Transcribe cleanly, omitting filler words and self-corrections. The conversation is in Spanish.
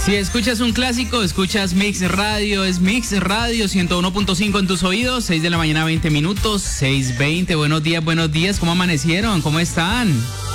Si escuchas un clásico, escuchas Mix Radio, es Mix Radio 101.5 en tus oídos, 6 de la mañana, 20 minutos, 6:20. Buenos días, ¿cómo amanecieron? ¿Cómo están?